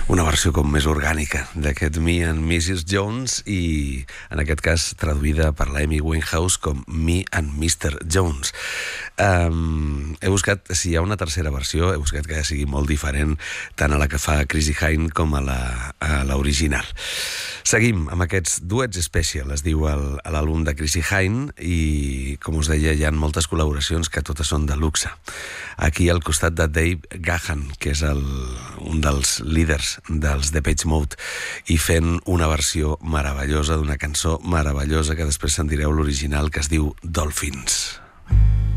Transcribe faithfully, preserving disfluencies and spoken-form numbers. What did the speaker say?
Una versió com més orgànica d'aquest Me and missus Jones i, en aquest cas, traduïda per la Amy Winehouse com Me and mister Jones. Um, he buscat, si hi ha una tercera versió, he buscat que sigui molt diferent tant a la que fa Chrissie Hynde com a l'original. Seguim amb aquests duets special, es diu l'àlbum de Chrissie Hynde, i, com us deia, hi ha moltes col·laboracions que totes són de luxe. Aquí al costat de Dave Gahan, que és el, un dels líders dels Depeche Mode, i fent una versió meravellosa d'una cançó meravellosa que després sentireu l'original, que es diu Dolphins.